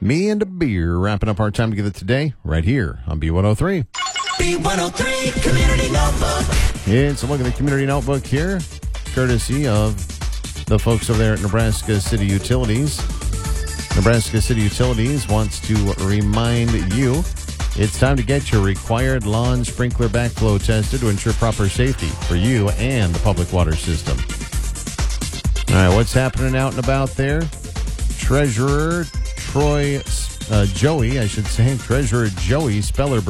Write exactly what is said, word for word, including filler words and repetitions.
Me and a beer, wrapping up our time together today, right here on B one oh three. B one oh three Community Notebook. It's a look at the Community Notebook here, courtesy of the folks over there at Nebraska City Utilities. Nebraska City Utilities wants to remind you it's time to get your required lawn sprinkler backflow tested to ensure proper safety for you and the public water system. All right, what's happening out and about there? Treasurer Troy, uh, Joey, I should say, Treasurer Joey Speller